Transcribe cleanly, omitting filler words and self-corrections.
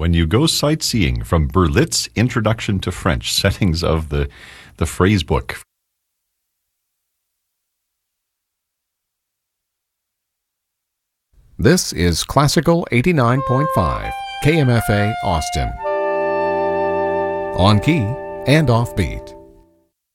when you go sightseeing from Berlitz Introduction to French, settings of the phrase book. This is Classical 89.5, KMFA Austin. On key and offbeat.